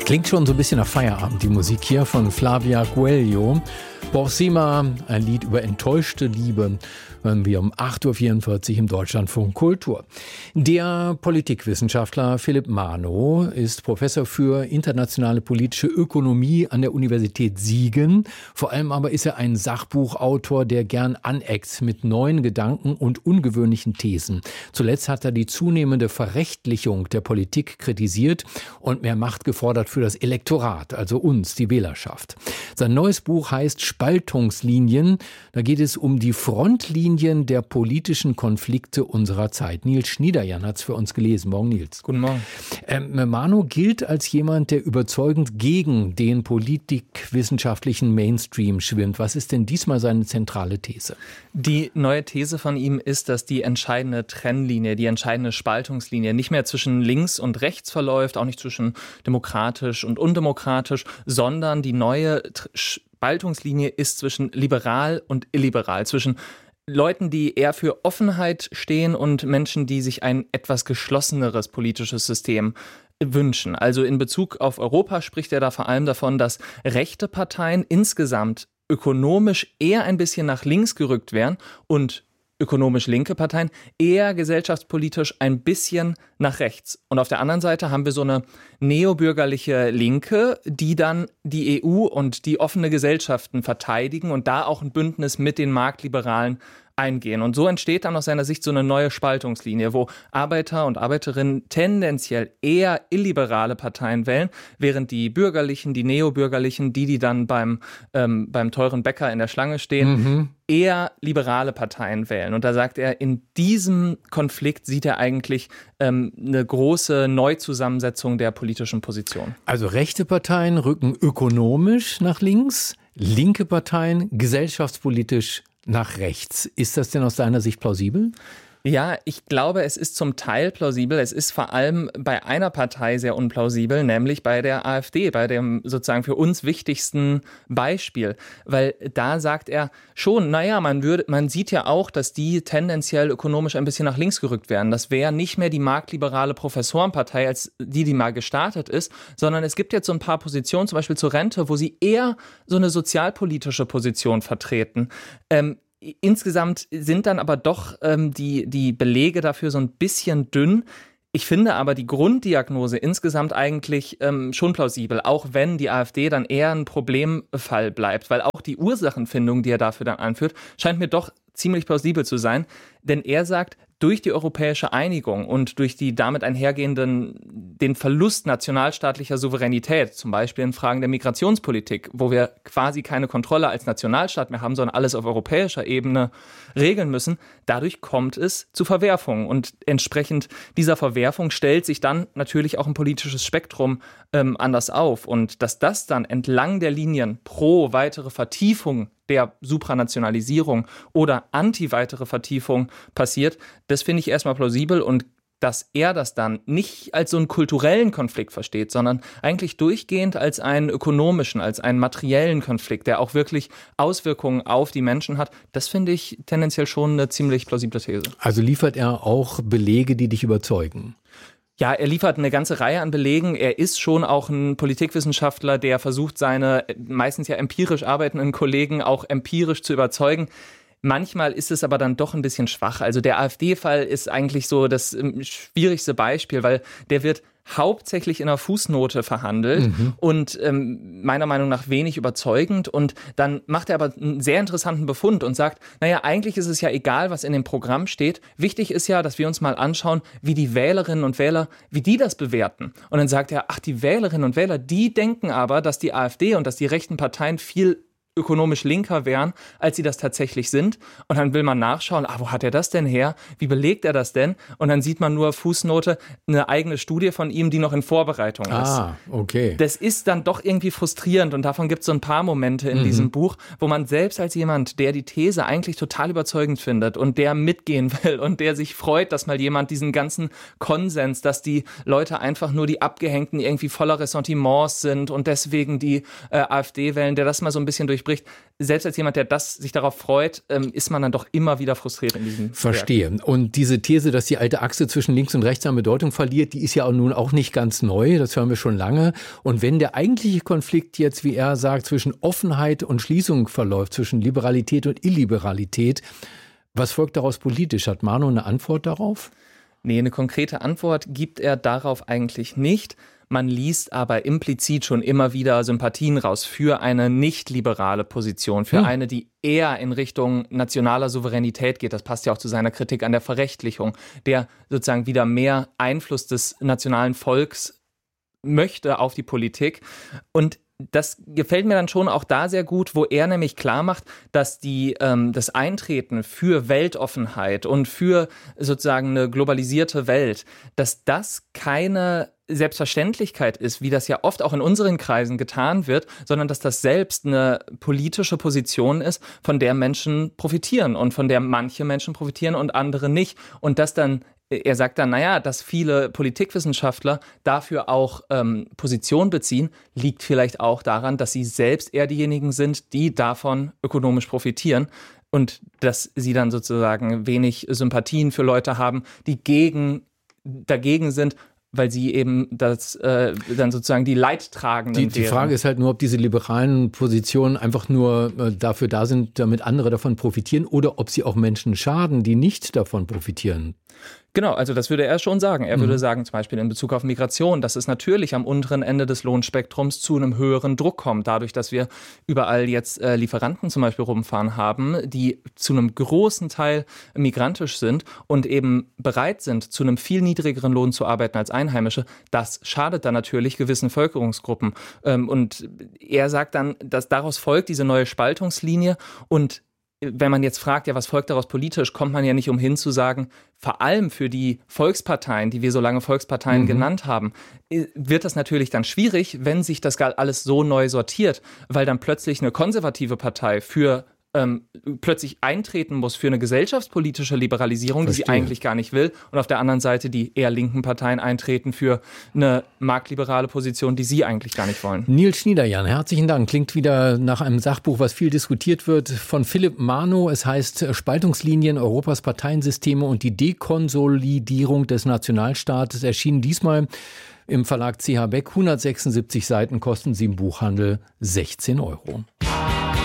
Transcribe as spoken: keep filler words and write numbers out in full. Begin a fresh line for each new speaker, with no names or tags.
Klingt schon so ein bisschen nach Feierabend, die Musik hier von Flavia Coelho. Borsima, ein Lied über enttäuschte Liebe, hören wir um acht Uhr vierundvierzig im Deutschlandfunk Kultur. Der Politikwissenschaftler Philipp Manow ist Professor für internationale politische Ökonomie an der Universität Siegen. Vor allem aber ist er ein Sachbuchautor, der gern aneckt mit neuen Gedanken und ungewöhnlichen Thesen. Zuletzt hat er die zunehmende Verrechtlichung der Politik kritisiert und mehr Macht gefordert für das Elektorat, also uns, die Wählerschaft. Sein neues Buch heißt Spaltungslinien. Da geht es um die Frontlinien der politischen Konflikte unserer Zeit. Nils Schniederjan hat es für uns gelesen. Morgen, Nils.
Guten Morgen.
Ähm, Manow gilt als jemand, der überzeugend gegen den politikwissenschaftlichen Mainstream schwimmt. Was ist denn diesmal seine zentrale These?
Die neue These von ihm ist, dass die entscheidende Trennlinie, die entscheidende Spaltungslinie nicht mehr zwischen links und rechts verläuft, auch nicht zwischen demokratisch und undemokratisch, sondern die neue Spaltungslinie ist zwischen liberal und illiberal, zwischen Leuten, die eher für Offenheit stehen und Menschen, die sich ein etwas geschlosseneres politisches System wünschen. Also in Bezug auf Europa spricht er da vor allem davon, dass rechte Parteien insgesamt ökonomisch eher ein bisschen nach links gerückt wären und ökonomisch linke Parteien eher gesellschaftspolitisch ein bisschen nach rechts. Und auf der anderen Seite haben wir so eine neobürgerliche Linke, die dann die E U und die offene Gesellschaften verteidigen und da auch ein Bündnis mit den Marktliberalen eingehen. Und so entsteht dann aus seiner Sicht so eine neue Spaltungslinie, wo Arbeiter und Arbeiterinnen tendenziell eher illiberale Parteien wählen, während die Bürgerlichen, die Neobürgerlichen, die, die dann beim, ähm, beim teuren Bäcker in der Schlange stehen, mhm. eher liberale Parteien wählen. Und da sagt er, in diesem Konflikt sieht er eigentlich ähm, eine große Neuzusammensetzung der politischen Position.
Also rechte Parteien rücken ökonomisch nach links, linke Parteien gesellschaftspolitisch nach rechts. Ist das denn aus deiner Sicht plausibel?
Ja, ich glaube, es ist zum Teil plausibel. Es ist vor allem bei einer Partei sehr unplausibel, nämlich bei der AfD, bei dem sozusagen für uns wichtigsten Beispiel. Weil da sagt er schon, naja, man würde, man sieht ja auch, dass die tendenziell ökonomisch ein bisschen nach links gerückt werden. Das wäre nicht mehr die marktliberale Professorenpartei, als die, die mal gestartet ist, sondern es gibt jetzt so ein paar Positionen, zum Beispiel zur Rente, wo sie eher so eine sozialpolitische Position vertreten. Ähm, Insgesamt sind dann aber doch ähm, die, die Belege dafür so ein bisschen dünn. Ich finde aber die Grunddiagnose insgesamt eigentlich ähm, schon plausibel, auch wenn die AfD dann eher ein Problemfall bleibt, weil auch die Ursachenfindung, die er dafür dann anführt, scheint mir doch ziemlich plausibel zu sein, denn er sagt, durch die europäische Einigung und durch die damit einhergehenden, den Verlust nationalstaatlicher Souveränität, zum Beispiel in Fragen der Migrationspolitik, wo wir quasi keine Kontrolle als Nationalstaat mehr haben, sondern alles auf europäischer Ebene regeln müssen, dadurch kommt es zu Verwerfungen. Und entsprechend dieser Verwerfung stellt sich dann natürlich auch ein politisches Spektrum ähm, anders auf. Und dass das dann entlang der Linien pro weitere Vertiefung der Supranationalisierung oder anti-weitere Vertiefung passiert, das finde ich erstmal plausibel und dass er das dann nicht als so einen kulturellen Konflikt versteht, sondern eigentlich durchgehend als einen ökonomischen, als einen materiellen Konflikt, der auch wirklich Auswirkungen auf die Menschen hat, das finde ich tendenziell schon eine ziemlich plausible These.
Also liefert er auch Belege, die dich überzeugen?
Ja, er liefert eine ganze Reihe an Belegen. Er ist schon auch ein Politikwissenschaftler, der versucht, seine meistens ja empirisch arbeitenden Kollegen auch empirisch zu überzeugen. Manchmal ist es aber dann doch ein bisschen schwach. Also der AfD-Fall ist eigentlich so das schwierigste Beispiel, weil der wird hauptsächlich in einer Fußnote verhandelt mhm. und ähm, meiner Meinung nach wenig überzeugend. Und dann macht er aber einen sehr interessanten Befund und sagt, naja, eigentlich ist es ja egal, was in dem Programm steht. Wichtig ist ja, dass wir uns mal anschauen, wie die Wählerinnen und Wähler, wie die das bewerten. Und dann sagt er, ach, die Wählerinnen und Wähler, die denken aber, dass die AfD und dass die rechten Parteien viel ökonomisch linker wären, als sie das tatsächlich sind. Und dann will man nachschauen, ah, wo hat er das denn her? Wie belegt er das denn? Und dann sieht man nur Fußnote, eine eigene Studie von ihm, die noch in Vorbereitung ist.
Ah, okay.
Das ist dann doch irgendwie frustrierend und davon gibt es so ein paar Momente in mhm. diesem Buch, wo man selbst als jemand, der die These eigentlich total überzeugend findet und der mitgehen will und der sich freut, dass mal jemand diesen ganzen Konsens, dass die Leute einfach nur die Abgehängten irgendwie voller Ressentiments sind und deswegen die äh, AfD wählen, der das mal so ein bisschen durch durchbricht, selbst als jemand, der das sich darauf freut, ähm, ist man dann doch immer wieder frustriert in diesem
Verstehe.
Werk.
Und diese These, dass die alte Achse zwischen links und rechts an Bedeutung verliert, die ist ja auch nun auch nicht ganz neu. Das hören wir schon lange. Und wenn der eigentliche Konflikt jetzt, wie er sagt, zwischen Offenheit und Schließung verläuft, zwischen Liberalität und Illiberalität, was folgt daraus politisch? Hat Mano eine Antwort darauf?
Nee, eine konkrete Antwort gibt er darauf eigentlich nicht. Man liest aber implizit schon immer wieder Sympathien raus für eine nicht liberale Position, für hm. eine, die eher in Richtung nationaler Souveränität geht. Das passt ja auch zu seiner Kritik an der Verrechtlichung, der sozusagen wieder mehr Einfluss des nationalen Volks möchte auf die Politik. Und das gefällt mir dann schon auch da sehr gut, wo er nämlich klar macht, dass die, ähm, das Eintreten für Weltoffenheit und für sozusagen eine globalisierte Welt, dass das keine Selbstverständlichkeit ist, wie das ja oft auch in unseren Kreisen getan wird, sondern dass das selbst eine politische Position ist, von der Menschen profitieren und von der manche Menschen profitieren und andere nicht. Und dass dann Er sagt dann, naja, dass viele Politikwissenschaftler dafür auch ähm, Position beziehen, liegt vielleicht auch daran, dass sie selbst eher diejenigen sind, die davon ökonomisch profitieren und dass sie dann sozusagen wenig Sympathien für Leute haben, die gegen, dagegen sind, weil sie eben das äh, dann sozusagen die Leidtragenden
die, die Frage ist halt nur, ob diese liberalen Positionen einfach nur äh, dafür da sind, damit andere davon profitieren oder ob sie auch Menschen schaden, die nicht davon profitieren.
Genau, also das würde er schon sagen. Er mhm. würde sagen, zum Beispiel in Bezug auf Migration, dass es natürlich am unteren Ende des Lohnspektrums zu einem höheren Druck kommt, dadurch, dass wir überall jetzt äh, Lieferanten zum Beispiel rumfahren haben, die zu einem großen Teil migrantisch sind und eben bereit sind, zu einem viel niedrigeren Lohn zu arbeiten als Einheimische. Das schadet dann natürlich gewissen Bevölkerungsgruppen. Ähm, und er sagt dann, dass daraus folgt diese neue Spaltungslinie und wenn man jetzt fragt, ja, was folgt daraus politisch, kommt man ja nicht umhin zu sagen, vor allem für die Volksparteien, die wir so lange Volksparteien mhm. genannt haben, wird das natürlich dann schwierig, wenn sich das alles so neu sortiert, weil dann plötzlich eine konservative Partei für ähm, plötzlich eintreten muss für eine gesellschaftspolitische Liberalisierung, Verstehe. die sie eigentlich gar nicht will, und auf der anderen Seite die eher linken Parteien eintreten für eine marktliberale Position, die sie eigentlich gar nicht wollen.
Nils Schniederjan, herzlichen Dank. Klingt wieder nach einem Sachbuch, was viel diskutiert wird, von Philipp Mano. Es heißt Spaltungslinien, Europas Parteiensysteme und die Dekonsolidierung des Nationalstaates. Erschienen diesmal im Verlag C H Beck. hundertsechsundsiebzig Seiten, kosten sie im Buchhandel sechzehn Euro.